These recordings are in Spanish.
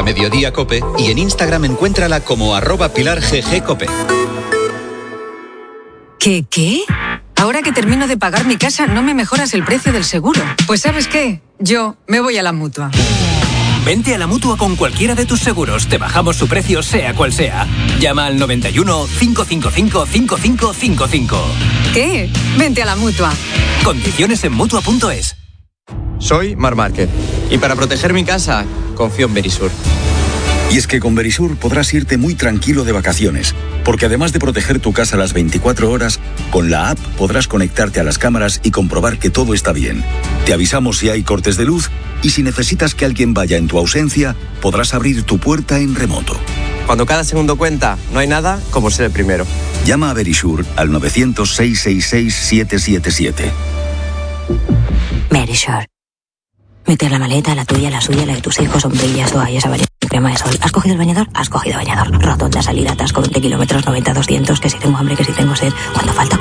Mediodía Cope y en Instagram encuéntrala como @PilarGGCope. ¿Qué? Ahora que termino de pagar mi casa, ¿no me mejoras el precio del seguro? Pues ¿sabes qué? Yo me voy a la Mutua. Vente a la Mutua con cualquiera de tus seguros. Te bajamos su precio sea cual sea. Llama al 91 555 5555. ¿Qué? Vente a la Mutua. Condiciones en Mutua.es. Soy Marc Márquez y para proteger mi casa confío en Verisur. Y es que con Verisur podrás irte muy tranquilo de vacaciones, porque además de proteger tu casa las 24 horas, con la app podrás conectarte a las cámaras y comprobar que todo está bien. Te avisamos si hay cortes de luz y si necesitas que alguien vaya en tu ausencia, podrás abrir tu puerta en remoto. Cuando cada segundo cuenta, no hay nada como ser el primero. Llama a Verisur al 900-666-777. Verisur. Mete la maleta, la tuya, la suya, la de tus hijos, sombrillas, toallas, abanico, crema de sol. ¿Has cogido el bañador? Has cogido bañador. Rotonda, salida, atasco, 20 kilómetros, 90, 200, que si tengo hambre, que si tengo sed. ¿Cuánto falta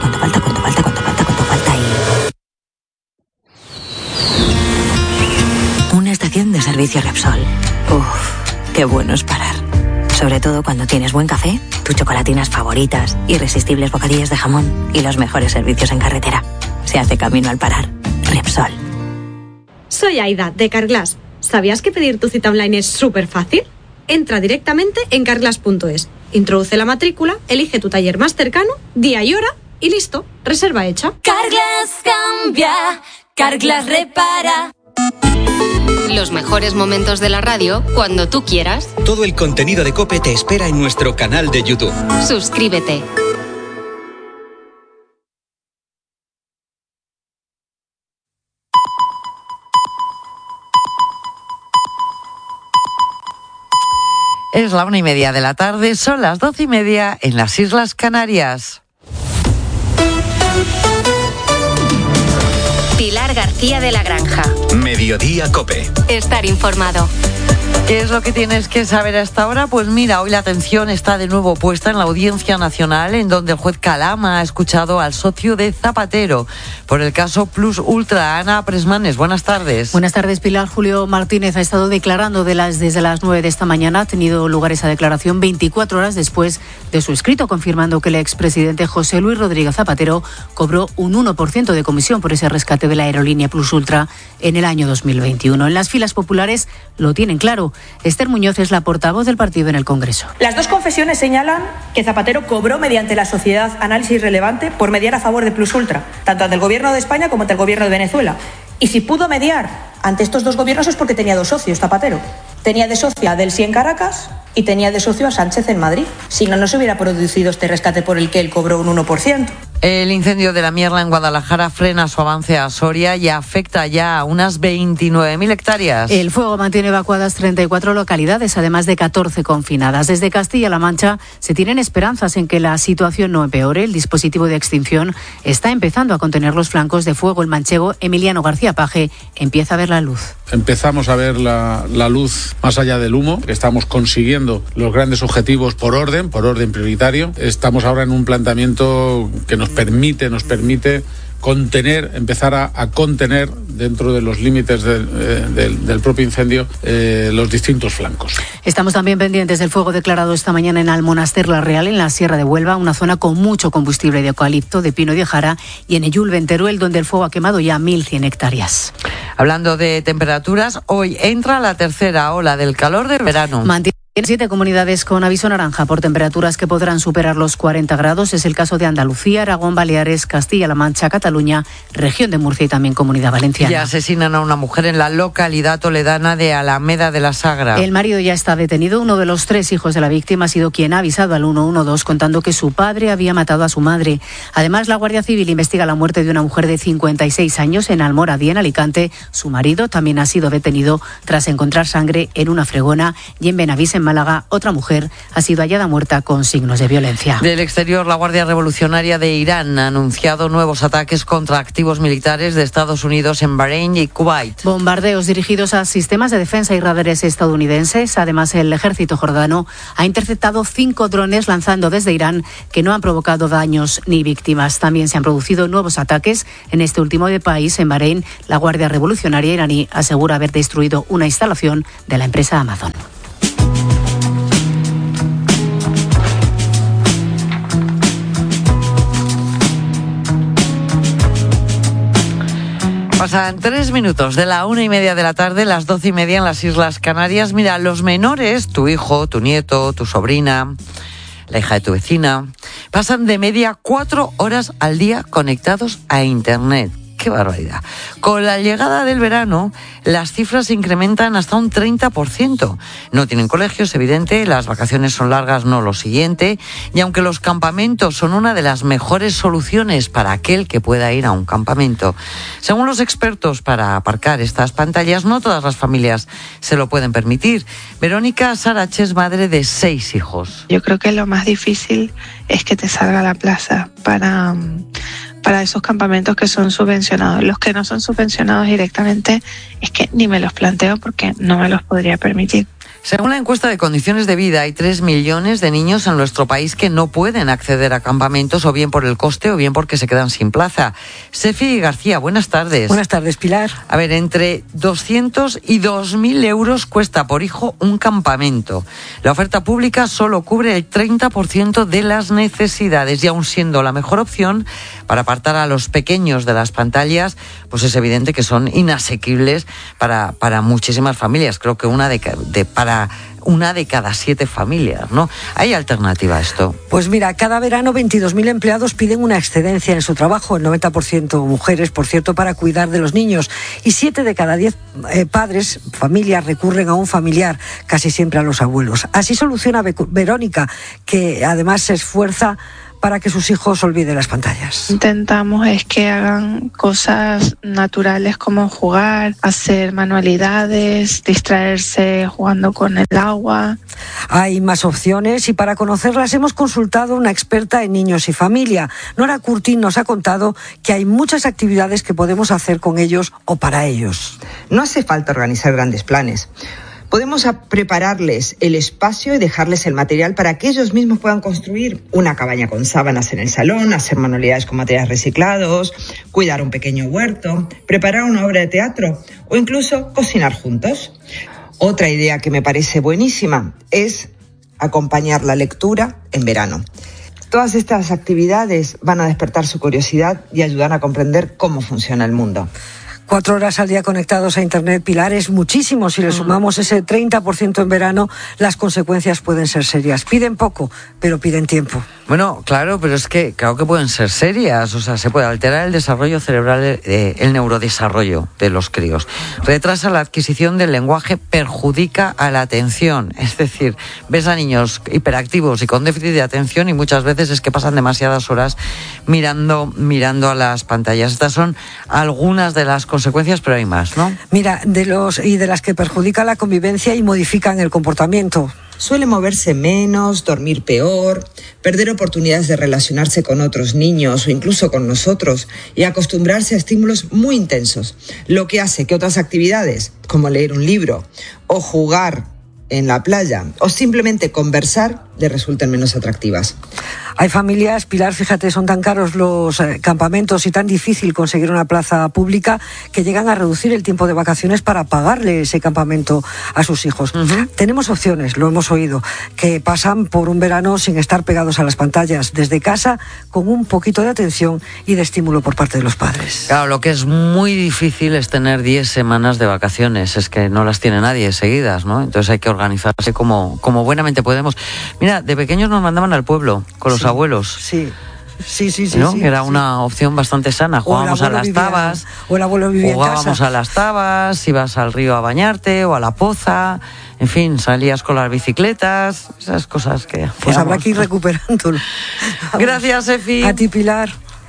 y... Una estación de servicio Repsol. Qué bueno es parar. Sobre todo cuando tienes buen café, tus chocolatinas favoritas, irresistibles bocadillos de jamón y los mejores servicios en carretera. Se hace camino al parar. Repsol. Soy Aida, de Carglass. ¿Sabías que pedir tu cita online es súper fácil? Entra directamente en carglass.es, introduce la matrícula, elige tu taller más cercano, día y hora y listo, reserva hecha. Carglass cambia, Carglass repara. Los mejores momentos de la radio cuando tú quieras. Todo el contenido de COPE te espera en nuestro canal de YouTube. Suscríbete. Es la 1:30 de la tarde, son las 12:30 en las Islas Canarias. Pilar García de la Granja. Mediodía Cope. Estar informado. ¿Qué es lo que tienes que saber hasta ahora? Pues mira, hoy la atención está de nuevo puesta en la Audiencia Nacional, en donde el juez Calama ha escuchado al socio de Zapatero por el caso Plus Ultra. Ana Presmanes, buenas tardes. Buenas tardes, Pilar. Julio Martínez ha estado declarando desde las 9 de esta mañana. Ha tenido lugar esa declaración 24 horas después de su escrito, confirmando que el expresidente José Luis Rodríguez Zapatero cobró un 1% de comisión por ese rescate de la aerolínea Plus Ultra en el año 2021. En las filas populares lo tienen claro. Esther Muñoz es la portavoz del partido en el Congreso. Las dos confesiones señalan que Zapatero cobró mediante la sociedad Análisis Relevante por mediar a favor de Plus Ultra, tanto ante el Gobierno de España como ante el Gobierno de Venezuela. Y si pudo mediar ante estos dos gobiernos es porque tenía dos socios, Zapatero. Tenía de socio a Delcy en Caracas y tenía de socio a Sánchez en Madrid. Si no, no se hubiera producido este rescate por el que él cobró un 1%. El incendio de la Mierla en Guadalajara frena su avance a Soria y afecta ya a unas 29.000 hectáreas. El fuego mantiene evacuadas 34 localidades, además de 14 confinadas. Desde Castilla-La Mancha se tienen esperanzas en que la situación no empeore. El dispositivo de extinción está empezando a contener los flancos de fuego. El manchego Emiliano García Paje empieza a ver la luz. Empezamos a ver la luz más allá del humo. Estamos consiguiendo los grandes objetivos por orden prioritario. Estamos ahora en un planteamiento que nos permite empezar a contener dentro de los límites del propio incendio los distintos flancos. Estamos también pendientes del fuego declarado esta mañana en Almonaster la Real, en la Sierra de Huelva, una zona con mucho combustible de eucalipto, de pino y de jara, y en Ellul, Teruel, donde el fuego ha quemado ya 1.100 hectáreas. Hablando de temperaturas, hoy entra la tercera ola del calor del verano. En 7 comunidades con aviso naranja por temperaturas que podrán superar los 40 grados. Es el caso de Andalucía, Aragón, Baleares, Castilla-La Mancha, Cataluña, región de Murcia y también Comunidad Valenciana. Ya asesinan a una mujer en la localidad toledana de Alameda de la Sagra. El marido ya está detenido. Uno de los 3 hijos de la víctima ha sido quien ha avisado al 112 contando que su padre había matado a su madre. Además, la Guardia Civil investiga la muerte de una mujer de 56 años en Almoradí, en Alicante. Su marido también ha sido detenido tras encontrar sangre en una fregona, y en Benavís, en Málaga, otra mujer ha sido hallada muerta con signos de violencia. Del exterior, la Guardia Revolucionaria de Irán ha anunciado nuevos ataques contra activos militares de Estados Unidos en Bahrein y Kuwait. Bombardeos dirigidos a sistemas de defensa y radares estadounidenses. Además, el ejército jordano ha interceptado 5 drones lanzando desde Irán que no han provocado daños ni víctimas. También se han producido nuevos ataques en este último país, en Bahrein. La Guardia Revolucionaria iraní asegura haber destruido una instalación de la empresa Amazon. Pasan 3 minutos de la 1:30 de la tarde, las 12:30 en las Islas Canarias. Mira, los menores, tu hijo, tu nieto, tu sobrina, la hija de tu vecina, pasan de media 4 horas al día conectados a Internet. ¡Qué barbaridad! Con la llegada del verano, las cifras se incrementan hasta un 30%. No tienen colegio, es evidente, las vacaciones son largas, no lo siguiente, y aunque los campamentos son una de las mejores soluciones para aquel que pueda ir a un campamento, según los expertos, para aparcar estas pantallas, no todas las familias se lo pueden permitir. Verónica Sarach es madre de 6 hijos. Yo creo que lo más difícil es que te salga a la plaza para esos campamentos que son subvencionados. Los que no son subvencionados directamente es que ni me los planteo porque no me los podría permitir. Según la encuesta de condiciones de vida, hay 3 millones de niños en nuestro país que no pueden acceder a campamentos, o bien por el coste o bien porque se quedan sin plaza. Sefi García, buenas tardes. Buenas tardes, Pilar. A ver, entre 200 y 2.000 euros cuesta por hijo un campamento. La oferta pública solo cubre el 30% de las necesidades, y aun siendo la mejor opción para apartar a los pequeños de las pantallas, pues es evidente que son inasequibles para muchísimas familias. Creo que para una de cada 7 familias, ¿no? ¿Hay alternativa a esto? Pues mira, cada verano 22.000 empleados piden una excedencia en su trabajo, el 90% mujeres, por cierto, para cuidar de los niños. Y 7 de cada 10 padres, familias, recurren a un familiar, casi siempre a los abuelos. Así soluciona Verónica, que además se esfuerza para que sus hijos olviden las pantallas. Intentamos es que hagan cosas naturales como jugar, hacer manualidades, distraerse jugando con el agua. Hay más opciones y para conocerlas hemos consultado a una experta en niños y familia. Nora Curtin nos ha contado que hay muchas actividades que podemos hacer con ellos o para ellos. No hace falta organizar grandes planes. Podemos prepararles el espacio y dejarles el material para que ellos mismos puedan construir una cabaña con sábanas en el salón, hacer manualidades con materiales reciclados, cuidar un pequeño huerto, preparar una obra de teatro o incluso cocinar juntos. Otra idea que me parece buenísima es acompañar la lectura en verano. Todas estas actividades van a despertar su curiosidad y ayudar a comprender cómo funciona el mundo. 4 horas al día conectados a Internet, Pilar, es muchísimo. Si le sumamos ese 30% en verano, las consecuencias pueden ser serias. Piden poco, pero piden tiempo. Bueno, claro, pero es que claro que pueden ser serias. O sea, se puede alterar el desarrollo cerebral, el neurodesarrollo de los críos. Retrasa la adquisición del lenguaje, perjudica a la atención. Es decir, ves a niños hiperactivos y con déficit de atención y muchas veces es que pasan demasiadas horas mirando a las pantallas. Estas son algunas de las consecuencias, pero hay más, ¿no? Mira, de las que perjudican la convivencia y modifican el comportamiento. Suele moverse menos, dormir peor, perder oportunidades de relacionarse con otros niños o incluso con nosotros y acostumbrarse a estímulos muy intensos, lo que hace que otras actividades, como leer un libro o jugar en la playa o simplemente conversar, le resulten menos atractivas. Hay familias, Pilar, fíjate, son tan caros los campamentos y tan difícil conseguir una plaza pública que llegan a reducir el tiempo de vacaciones para pagarle ese campamento a sus hijos. Tenemos opciones, lo hemos oído, que pasan por un verano sin estar pegados a las pantallas, desde casa, con un poquito de atención y de estímulo por parte de los padres. Claro, lo que es muy difícil es tener 10 semanas de vacaciones, es que no las tiene nadie seguidas, ¿no? Entonces hay que organizarse como buenamente podemos. Mira, de pequeños nos mandaban al pueblo con los abuelos. Sí. ¿No? Sí, era una opción bastante sana. Jugábamos a las tabas. O el abuelo vivía en casa. Jugábamos a las tabas, ibas al río a bañarte o a la poza. En fin, salías con las bicicletas, esas cosas que... Pues habrá que ir recuperándolo. Gracias, Efi. A ti, Pilar.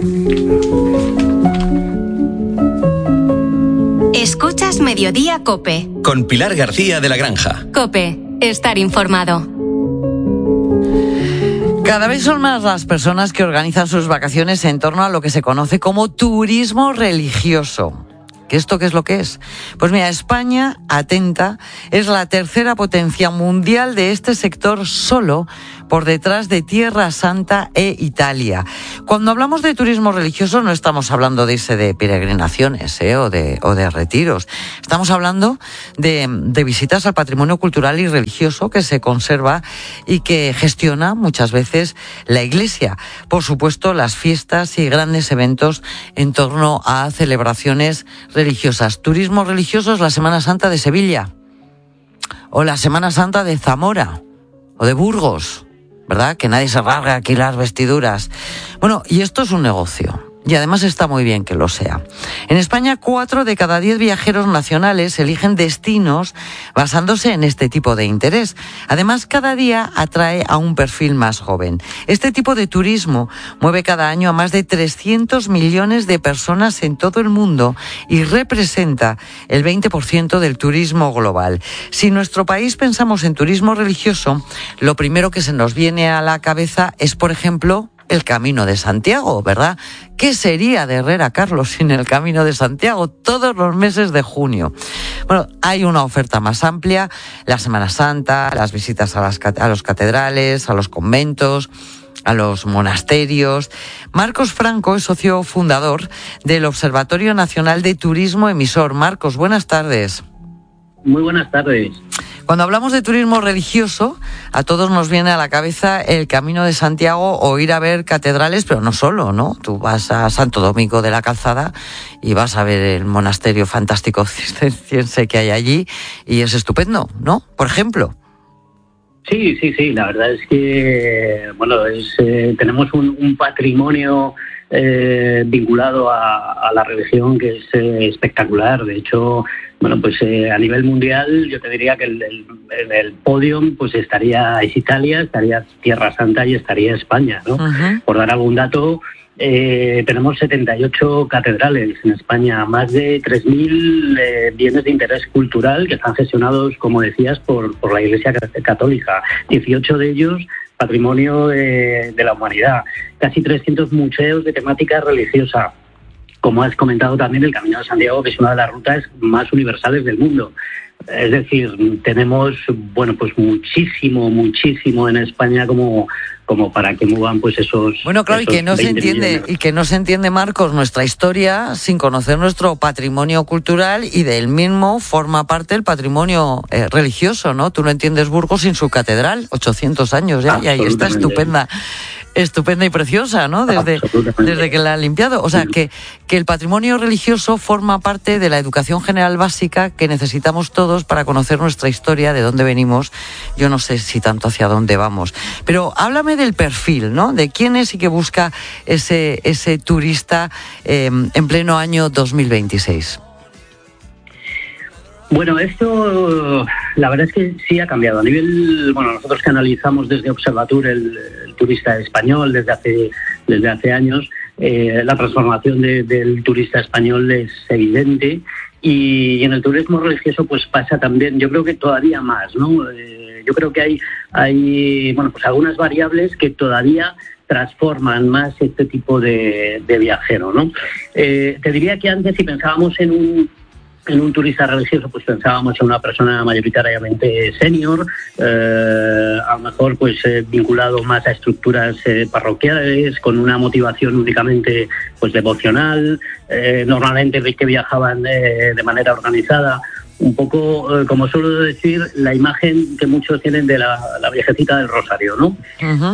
Escuchas Mediodía COPE. Con Pilar García de la Granja. COPE, estar informado. Cada vez son más las personas que organizan sus vacaciones en torno a lo que se conoce como turismo religioso. ¿Esto qué es lo que es? Pues mira, España, atenta, es la tercera potencia mundial de este sector, solo por detrás de Tierra Santa e Italia. Cuando hablamos de turismo religioso no estamos hablando de irse de peregrinaciones o de retiros. Estamos hablando de visitas al patrimonio cultural y religioso que se conserva y que gestiona muchas veces la Iglesia. Por supuesto, las fiestas y grandes eventos en torno a celebraciones religiosas. Turismo religioso es la Semana Santa de Sevilla, o la Semana Santa de Zamora, o de Burgos, ¿verdad? Que nadie se rasgue aquí las vestiduras. Bueno, y esto es un negocio. Y además está muy bien que lo sea. En España, 4 de cada 10 viajeros nacionales eligen destinos basándose en este tipo de interés. Además, cada día atrae a un perfil más joven. Este tipo de turismo mueve cada año a más de 300 millones de personas en todo el mundo y representa el 20% del turismo global. Si en nuestro país pensamos en turismo religioso, lo primero que se nos viene a la cabeza es, por ejemplo, el Camino de Santiago, ¿verdad? ¿Qué sería de Herrera, Carlos, sin el Camino de Santiago todos los meses de junio? Bueno, hay una oferta más amplia, la Semana Santa, las visitas a los catedrales, a los conventos, a los monasterios. Marcos Franco es socio fundador del Observatorio Nacional de Turismo Emisor. Marcos, buenas tardes. Muy buenas tardes. Cuando hablamos de turismo religioso, a todos nos viene a la cabeza el Camino de Santiago o ir a ver catedrales, pero no solo, ¿no? Tú vas a Santo Domingo de la Calzada y vas a ver el monasterio fantástico cisterciense que hay allí y es estupendo, ¿no? Por ejemplo. Sí, la verdad es que, bueno, tenemos un patrimonio vinculado a la religión que es espectacular. De hecho, bueno, pues a nivel mundial yo te diría que en el podium pues estaría Italia, estaría Tierra Santa y estaría España, ¿no? Uh-huh. Por dar algún dato, tenemos 78 catedrales en España, más de 3.000 bienes de interés cultural que están gestionados, como decías, por la Iglesia Católica. 18 de ellos patrimonio de la humanidad. Casi 300 museos de temática religiosa. Como has comentado también, el Camino de Santiago, que es una de las rutas más universales del mundo. Es decir, tenemos, bueno, pues muchísimo en España como para que muevan pues esos. Bueno, claro, esos y que no se entiende, Marcos, nuestra historia sin conocer nuestro patrimonio cultural, y del mismo forma parte el patrimonio religioso, ¿no? Tú no entiendes Burgos sin su catedral, 800 años ya, y ahí está estupenda y preciosa, ¿no? Desde que la han limpiado. O sea, que el patrimonio religioso forma parte de la educación general básica que necesitamos todos para conocer nuestra historia, de dónde venimos. Yo no sé si tanto hacia dónde vamos. Pero háblame del perfil, ¿no? De quién es y qué busca ese turista en pleno año 2026. Bueno, esto la verdad es que sí ha cambiado. A nivel, bueno, nosotros que analizamos desde Observatur el turista español desde hace años, la transformación del turista español es evidente, y en el turismo religioso pues pasa también, yo creo que todavía más, ¿no? Yo creo que hay bueno, pues algunas variables que todavía transforman más este tipo de viajero, ¿no? Te diría que antes, si pensábamos en un turista religioso, pues pensábamos en una persona mayoritariamente senior, a lo mejor pues vinculado más a estructuras parroquiales, con una motivación únicamente pues devocional, normalmente que viajaban de manera organizada. Un poco, como suelo decir, la imagen que muchos tienen de la viejecita del Rosario, ¿no? Uh-huh.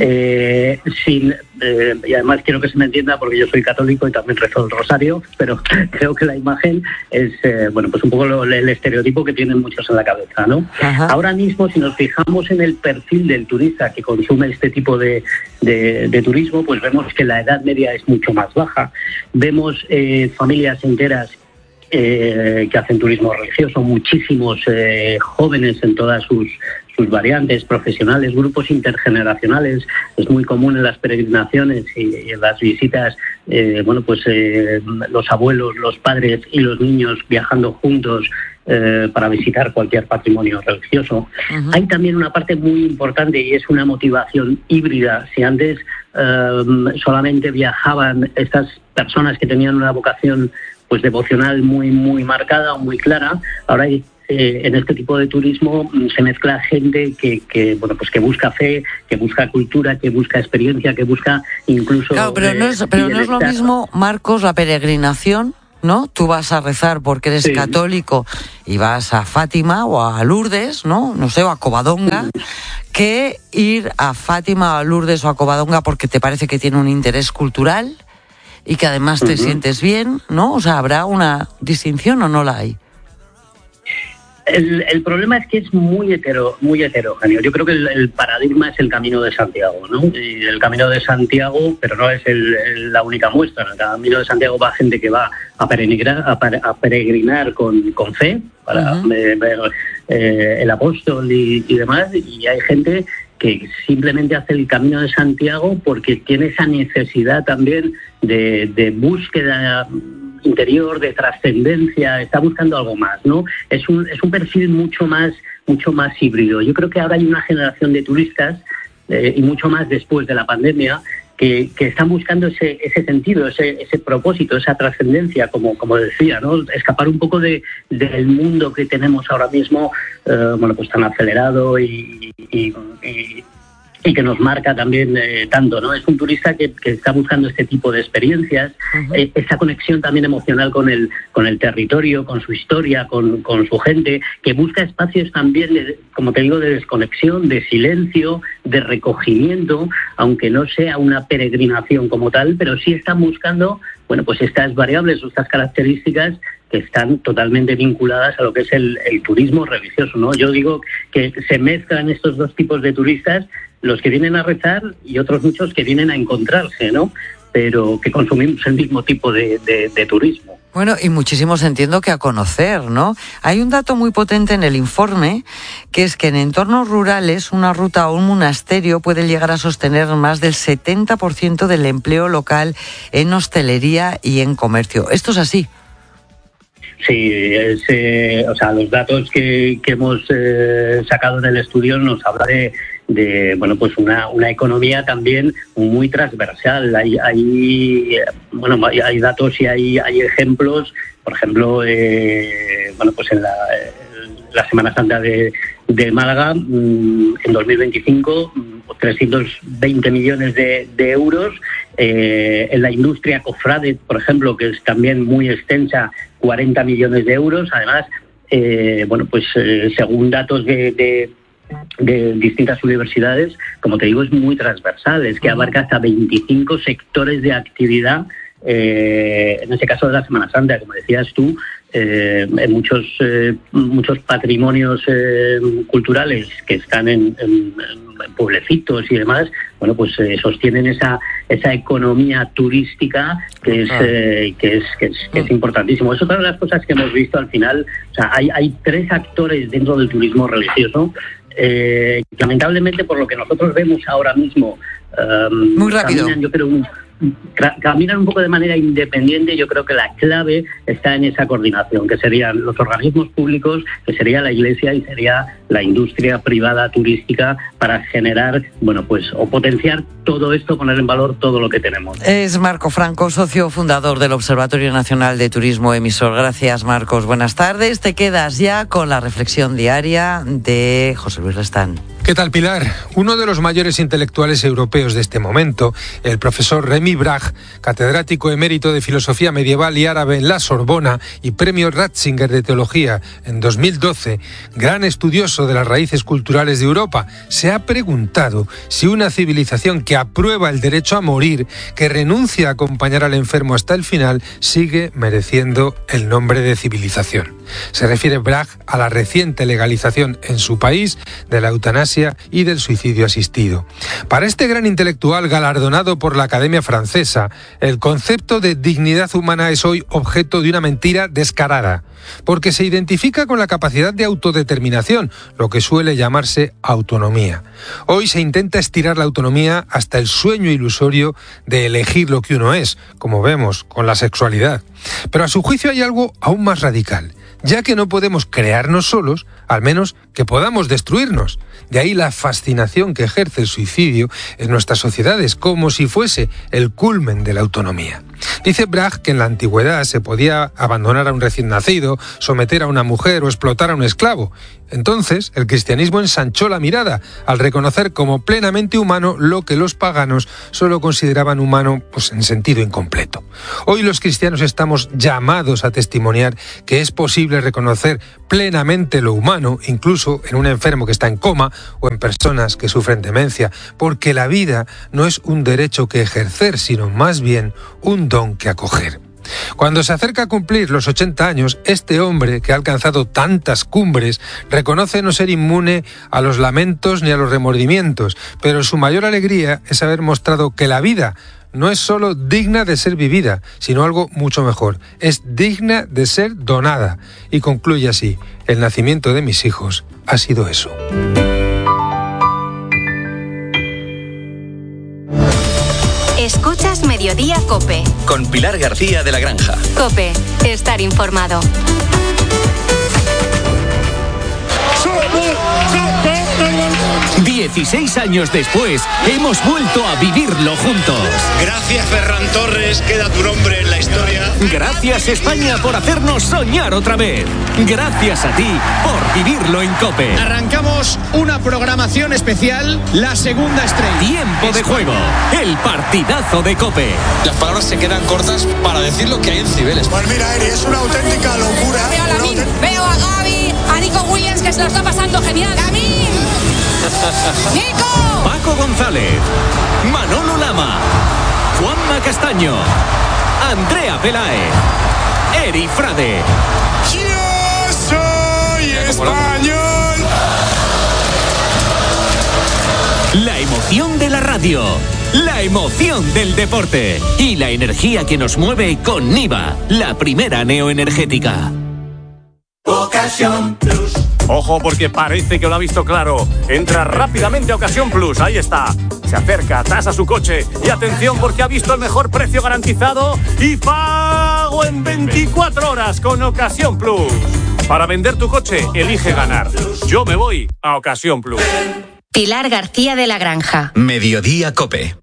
Y además quiero que se me entienda, porque yo soy católico y también rezo el Rosario, pero creo que la imagen es, bueno, pues un poco el estereotipo que tienen muchos en la cabeza, ¿no? Uh-huh. Ahora mismo, si nos fijamos en el perfil del turista que consume este tipo de turismo, pues vemos que la edad media es mucho más baja. Vemos familias enteras que hacen turismo religioso, muchísimos jóvenes en todas sus variantes, profesionales, grupos intergeneracionales. Es muy común en las peregrinaciones y en las visitas, bueno, pues los abuelos, los padres y los niños viajando juntos para visitar cualquier patrimonio religioso. Uh-huh. Hay también una parte muy importante, y es una motivación híbrida. Si antes solamente viajaban estas personas que tenían una vocación pues devocional muy marcada o muy clara, ahora en este tipo de turismo se mezcla gente que bueno, pues que busca fe, que busca cultura, que busca experiencia, que busca incluso... Claro, pero no es lo mismo, Marcos, la peregrinación, ¿no? Tú vas a rezar porque eres católico y vas a Fátima o a Lourdes, ¿no? No sé, o a Covadonga, que ir a Fátima, a Lourdes o a Covadonga porque te parece que tiene un interés cultural, y que además te sientes bien, ¿no? O sea, ¿habrá una distinción o no la hay? El problema es que es muy heterogéneo. Yo creo que el paradigma es el Camino de Santiago, ¿no? Y el Camino de Santiago, pero no es la única muestra. En el Camino de Santiago va gente que va a peregrinar con fe, para ver el apóstol y demás, y hay gente que simplemente hace el Camino de Santiago porque tiene esa necesidad también de búsqueda interior, de trascendencia, está buscando algo más, ¿no? Es un perfil mucho más híbrido. Yo creo que ahora hay una generación de turistas, y mucho más después de la pandemia, que están buscando ese sentido, ese propósito, esa trascendencia, como decía, ¿no? Escapar un poco del mundo que tenemos ahora mismo, pues tan acelerado y que nos marca también tanto, ¿no? Es un turista que está buscando este tipo de experiencias, esta conexión también emocional con el territorio, con su historia, con su gente, que busca espacios también, como te digo, de desconexión, de silencio, de recogimiento, aunque no sea una peregrinación como tal, pero sí están buscando, pues estas variables o estas características que están totalmente vinculadas a lo que es el turismo religioso, ¿no? Yo digo que se mezclan estos dos tipos de turistas, los que vienen a rezar y otros muchos que vienen a encontrarse, ¿no? Pero que consumimos el mismo tipo de turismo. Bueno, y muchísimos entiendo que a conocer, ¿no? Hay un dato muy potente en el informe, que es que en entornos rurales una ruta o un monasterio puede llegar a sostener más del 70% del empleo local en hostelería y en comercio. ¿Esto es así? Sí, los datos que hemos sacado en el estudio nos habla de una economía también muy transversal. Hay datos y hay ejemplos, por ejemplo, en la Semana Santa de Málaga, en 2025, 320 millones de euros. En la industria cofrade, por ejemplo, que es también muy extensa, 40 millones de euros. Además, según datos de distintas universidades, como te digo, es muy transversal, es que abarca hasta 25 sectores de actividad, en ese caso de la Semana Santa, como decías tú, en muchos patrimonios culturales que están en pueblecitos y demás, sostienen esa economía turística que es importantísimo. Es otra de las cosas que hemos visto al final. O sea, hay tres actores dentro del turismo religioso. Lamentablemente, por lo que nosotros vemos ahora mismo, muy rápido. Caminan un poco de manera independiente. Yo creo que la clave está en esa coordinación, que serían los organismos públicos, que sería la Iglesia y sería la industria privada turística, para generar, o potenciar todo esto, poner en valor todo lo que tenemos. Es Marco Franco, socio fundador del Observatorio Nacional de Turismo Emisor. Gracias, Marcos. Buenas tardes. Te quedas ya con la reflexión diaria de José Luis Restán. ¿Qué tal, Pilar? Uno de los mayores intelectuales europeos de este momento, el profesor Remy Bragg, catedrático emérito de Filosofía Medieval y Árabe en la Sorbona y premio Ratzinger de Teología en 2012, gran estudioso de las raíces culturales de Europa, se ha preguntado si una civilización que aprueba el derecho a morir, que renuncia a acompañar al enfermo hasta el final, sigue mereciendo el nombre de civilización. Se refiere Bragg a la reciente legalización en su país de la eutanasia y del suicidio asistido. Para este gran intelectual galardonado por la Academia Francesa, el concepto de dignidad humana es hoy objeto de una mentira descarada, porque se identifica con la capacidad de autodeterminación, lo que suele llamarse autonomía. Hoy se intenta estirar la autonomía hasta el sueño ilusorio de elegir lo que uno es, como vemos con la sexualidad. Pero a su juicio hay algo aún más radical. Ya que no podemos crearnos solos, al menos que podamos destruirnos. De ahí la fascinación que ejerce el suicidio en nuestras sociedades, como si fuese el culmen de la autonomía. Dice Bragg que en la antigüedad se podía abandonar a un recién nacido, someter a una mujer o explotar a un esclavo. Entonces, el cristianismo ensanchó la mirada al reconocer como plenamente humano lo que los paganos solo consideraban humano, pues en sentido incompleto. Hoy los cristianos estamos llamados a testimoniar que es posible reconocer plenamente lo humano, incluso en un enfermo que está en coma o en personas que sufren demencia, porque la vida no es un derecho que ejercer, sino más bien un don que acoger. Cuando se acerca a cumplir los 80 años, este hombre, que ha alcanzado tantas cumbres, reconoce no ser inmune a los lamentos ni a los remordimientos, pero su mayor alegría es haber mostrado que la vida no es solo digna de ser vivida, sino algo mucho mejor, es digna de ser donada. Y concluye así: el nacimiento de mis hijos ha sido eso. Escuchas Mediodía COPE. Con Pilar García de la Granja. COPE, estar informado. 16 años después, hemos vuelto a vivirlo juntos. Gracias, Ferran Torres, queda tu nombre en la historia. Gracias, España, por hacernos soñar otra vez. Gracias a ti por vivirlo en COPE. Arrancamos una programación especial, la segunda estrella. Tiempo de juego, el partidazo de COPE. Las palabras se quedan cortas para decir lo que hay en Cibeles. Pues mira, Eri, es una auténtica locura. Veo a Lamin, veo a Gaby, a Nico Williams, que se lo está pasando genial. ¡Lamin! ¡Nico! Paco González, Manolo Lama, Juanma Castaño, Andrea Pelaez, Eri Frade. ¡Yo soy español! La emoción de la radio, la emoción del deporte y la energía que nos mueve con Niva, la primera neoenergética. Ocasión Plus. Ojo, porque parece que lo ha visto claro. Entra rápidamente a Ocasión Plus, ahí está. Se acerca, tasa su coche y atención porque ha visto el mejor precio garantizado y pago en 24 horas con Ocasión Plus. Para vender tu coche, elige ganar. Yo me voy a Ocasión Plus. Pilar García de la Granja. Mediodía COPE.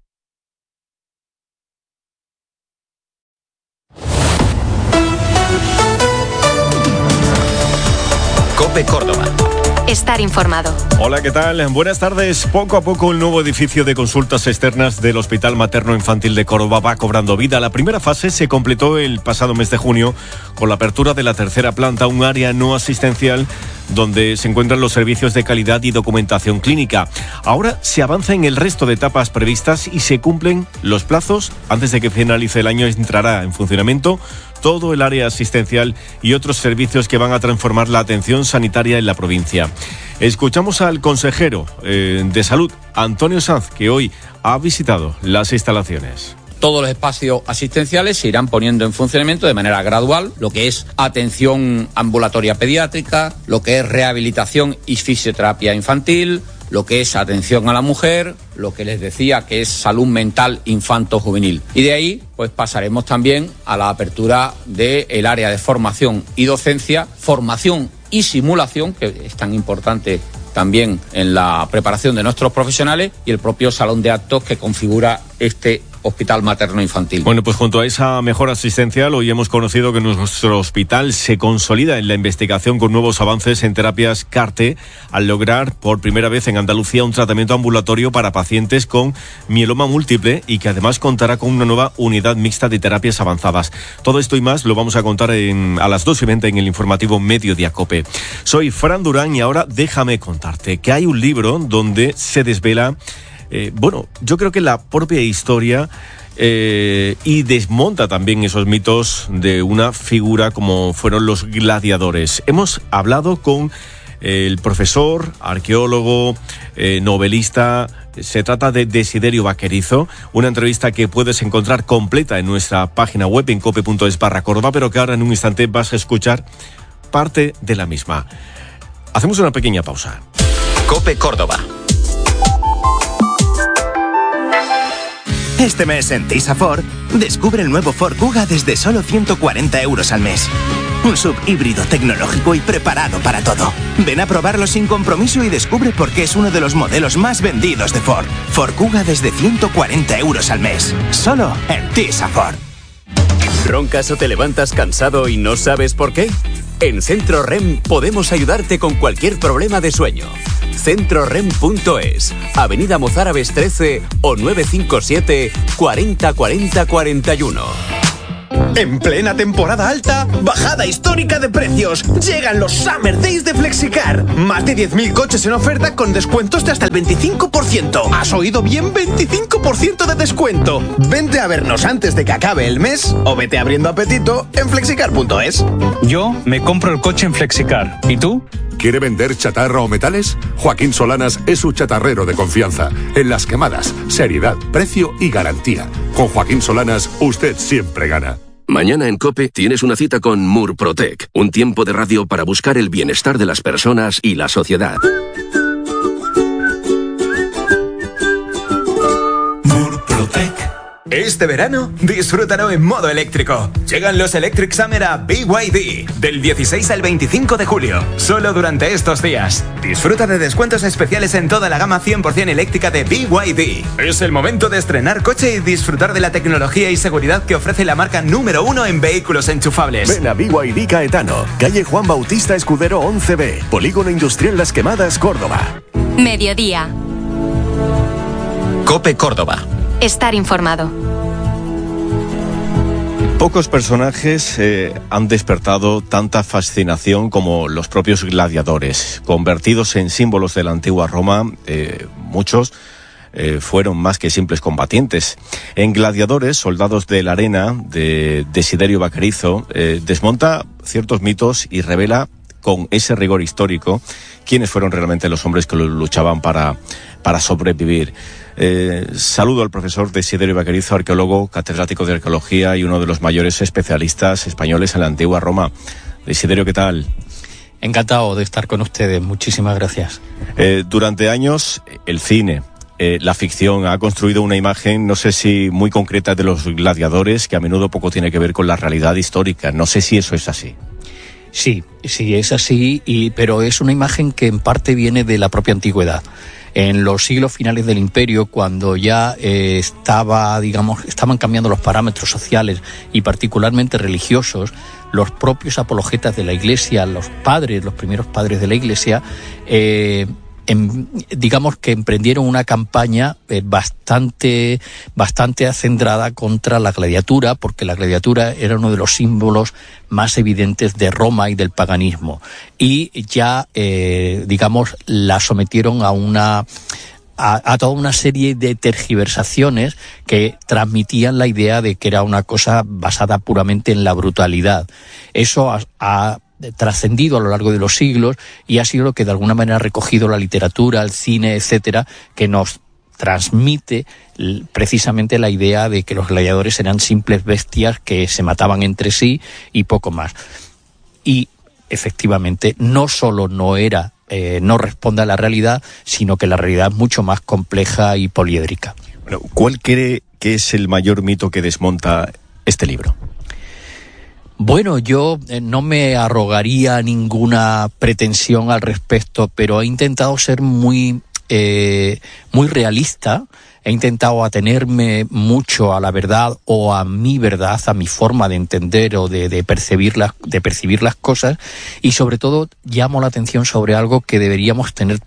COPE Córdoba. Estar informado. Hola, ¿qué tal? Buenas tardes. Poco a poco el nuevo edificio de consultas externas del Hospital Materno Infantil de Córdoba va cobrando vida. La primera fase se completó el pasado mes de junio con la apertura de la tercera planta, un área no asistencial donde se encuentran los servicios de calidad y documentación clínica. Ahora se avanza en el resto de etapas previstas y se cumplen los plazos. Antes de que finalice el año entrará en funcionamiento todo el área asistencial y otros servicios que van a transformar la atención sanitaria en la provincia. Escuchamos al consejero de Salud, Antonio Sanz, que hoy ha visitado las instalaciones. Todos los espacios asistenciales se irán poniendo en funcionamiento de manera gradual, lo que es atención ambulatoria pediátrica, lo que es rehabilitación y fisioterapia infantil, lo que es atención a la mujer, lo que les decía que es salud mental infanto-juvenil. Y de ahí, pues pasaremos también a la apertura del área de formación y docencia, formación y simulación, que es tan importante también en la preparación de nuestros profesionales, y el propio salón de actos que configura este Hospital Materno Infantil. Bueno, pues junto a esa mejora asistencial, hoy hemos conocido que nuestro hospital se consolida en la investigación con nuevos avances en terapias CAR-T, al lograr por primera vez en Andalucía un tratamiento ambulatorio para pacientes con mieloma múltiple y que además contará con una nueva unidad mixta de terapias avanzadas. Todo esto y más lo vamos a contar a las 2:20 en el informativo Mediodía COPE. Soy Fran Durán y ahora déjame contarte que hay un libro donde se desvela yo creo que la propia historia y desmonta también esos mitos de una figura como fueron los gladiadores. Hemos hablado con el profesor, arqueólogo, novelista. Se trata de Desiderio Vaquerizo, una entrevista que puedes encontrar completa en nuestra página web en cope.es/Córdoba, pero que ahora en un instante vas a escuchar parte de la misma. Hacemos una pequeña pausa. COPE Córdoba. Este mes en Tisa Ford, descubre el nuevo Ford Kuga desde solo 140 euros al mes. Un sub híbrido tecnológico y preparado para todo. Ven a probarlo sin compromiso y descubre por qué es uno de los modelos más vendidos de Ford. Ford Kuga desde 140 euros al mes. Solo en Tisa Ford. ¿Roncas o te levantas cansado y no sabes por qué? En Centro REM podemos ayudarte con cualquier problema de sueño. CentroREM.es, Avenida Mozárabes 13 o 957 40 40 41. En plena temporada alta, bajada histórica de precios. Llegan los Summer Days de Flexicar. Más de 10.000 coches en oferta con descuentos de hasta el 25%. ¿Has oído bien? 25% de descuento. Vente a vernos antes de que acabe el mes o vete abriendo apetito en flexicar.es. Yo me compro el coche en Flexicar. ¿Y tú? ¿Quiere vender chatarra o metales? Joaquín Solanas es su chatarrero de confianza. En las quemadas, seriedad, precio y garantía. Con Joaquín Solanas, usted siempre gana. Mañana en COPE tienes una cita con Murprotec, un tiempo de radio para buscar el bienestar de las personas y la sociedad. Este verano, disfrútalo en modo eléctrico. Llegan los Electric Summer a BYD, del 16 al 25 de julio, solo durante estos días. Disfruta de descuentos especiales en toda la gama 100% eléctrica de BYD. Es el momento de estrenar coche y disfrutar de la tecnología y seguridad que ofrece la marca número 1 en vehículos enchufables. Ven a BYD Caetano, calle Juan Bautista Escudero 11B, Polígono Industrial Las Quemadas, Córdoba. Mediodía. COPE Córdoba. Estar informado. Pocos personajes han despertado tanta fascinación como los propios gladiadores. Convertidos en símbolos de la antigua Roma, muchos fueron más que simples combatientes. En Gladiadores, Soldados de la Arena, de Desiderio Vaquerizo, desmonta ciertos mitos y revela con ese rigor histórico quiénes fueron realmente los hombres que luchaban para sobrevivir. Saludo al profesor Desiderio Vaquerizo, arqueólogo, catedrático de arqueología y uno de los mayores especialistas españoles en la antigua Roma. Desiderio, ¿qué tal? Encantado de estar con ustedes, muchísimas gracias. Durante años, el cine, la ficción ha construido una imagen, no sé si muy concreta, de los gladiadores, que a menudo poco tiene que ver con la realidad histórica. No sé si eso es así. Sí, es así, pero es una imagen que en parte viene de la propia antigüedad. En los siglos finales del Imperio, cuando ya estaban cambiando los parámetros sociales y particularmente religiosos, los propios apologetas de la Iglesia, los primeros padres de la Iglesia, digamos que emprendieron una campaña bastante acendrada contra la gladiatura, porque la gladiatura era uno de los símbolos más evidentes de Roma y del paganismo, y ya la sometieron a toda una serie de tergiversaciones que transmitían la idea de que era una cosa basada puramente en la brutalidad. Eso ha trascendido a lo largo de los siglos y ha sido lo que de alguna manera ha recogido la literatura, el cine, etcétera, que nos transmite precisamente la idea de que los gladiadores eran simples bestias que se mataban entre sí y poco más. Y efectivamente no solo no responde a la realidad, sino que la realidad es mucho más compleja y poliédrica. Bueno, ¿cuál cree que es el mayor mito que desmonta este libro? Bueno, yo no me arrogaría ninguna pretensión al respecto, pero he intentado ser muy realista. He intentado atenerme mucho a la verdad o a mi verdad, a mi forma de entender o de percibir las cosas, y sobre todo llamo la atención sobre algo que deberíamos tener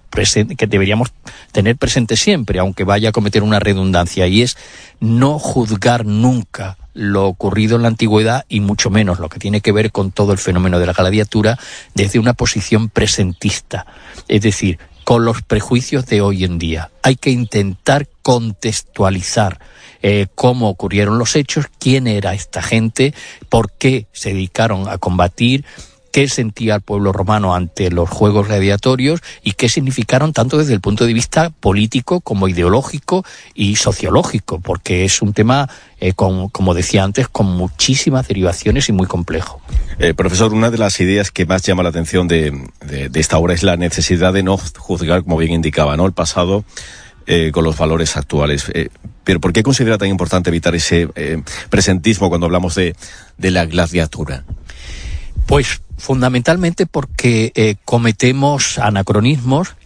presente siempre, aunque vaya a cometer una redundancia, y es no juzgar nunca lo ocurrido en la antigüedad y mucho menos lo que tiene que ver con todo el fenómeno de la gladiatura desde una posición presentista, es decir, con los prejuicios de hoy en día. Hay que intentar contextualizar cómo ocurrieron los hechos, quién era esta gente, por qué se dedicaron a combatir, qué sentía el pueblo romano ante los juegos gladiatorios y qué significaron tanto desde el punto de vista político como ideológico y sociológico, porque es un tema, como decía antes, con muchísimas derivaciones y muy complejo. Profesor, una de las ideas que más llama la atención de esta obra es la necesidad de no juzgar, como bien indicaba, ¿no?, el pasado con los valores actuales. Pero ¿por qué considera tan importante evitar ese presentismo cuando hablamos de la gladiatura? Pues fundamentalmente porque cometemos anacronismos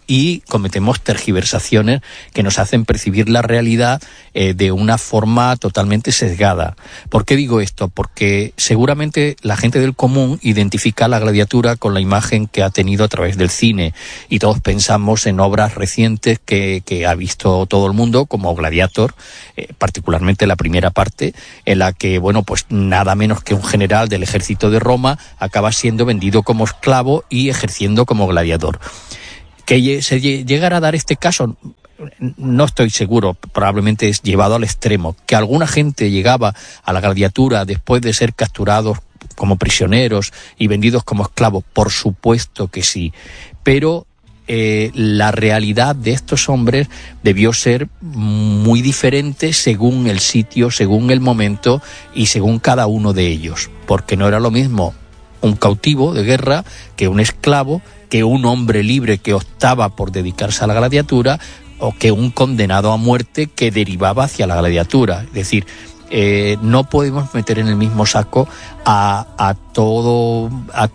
y cometemos tergiversaciones que nos hacen percibir la realidad de una forma totalmente sesgada. ¿Por qué digo esto? Porque seguramente la gente del común identifica la gladiatura con la imagen que ha tenido a través del cine, y todos pensamos en obras recientes que ha visto todo el mundo, como Gladiator, particularmente la primera parte, en la que, bueno, pues nada menos que un general del ejército de Roma acaba siendo vendido como esclavo y ejerciendo como gladiador. Que se llegara a dar este caso, no estoy seguro, probablemente es llevado al extremo. Que alguna gente llegaba a la gladiatura después de ser capturados como prisioneros y vendidos como esclavos, por supuesto que sí, pero la realidad de estos hombres debió ser muy diferente según el sitio, según el momento y según cada uno de ellos, porque no era lo mismo un cautivo de guerra que un esclavo, que un hombre libre que optaba por dedicarse a la gladiatura, o que un condenado a muerte que derivaba hacia la gladiatura. Es decir, no podemos meter en el mismo saco a todo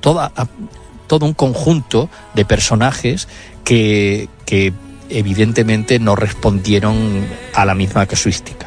un conjunto de personajes que evidentemente no respondieron a la misma casuística.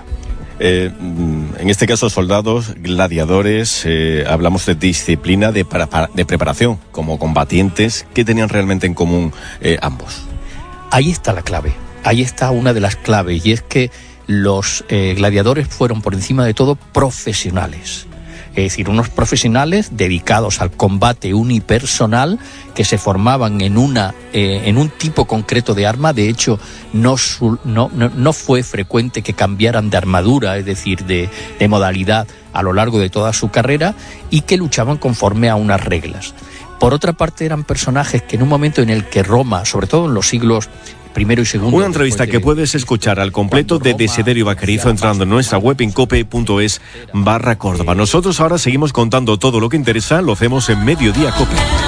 En este caso, soldados, gladiadores, hablamos de disciplina, de preparación, como combatientes. ¿Qué tenían realmente en común ambos? Ahí está la clave, ahí está una de las claves, y es que los gladiadores fueron por encima de todo profesionales. Es decir, unos profesionales dedicados al combate unipersonal, que se formaban en un tipo concreto de arma. De hecho, no fue frecuente que cambiaran de armadura, es decir, de modalidad a lo largo de toda su carrera, y que luchaban conforme a unas reglas. Por otra parte, eran personajes que en un momento en el que Roma, sobre todo en los siglos primero y segundo... Una entrevista que puedes escuchar al completo de Desiderio Vaquerizo entrando en nuestra web en cope.es/Córdoba. Nosotros ahora seguimos contando todo lo que interesa, lo hacemos en Mediodía Cope.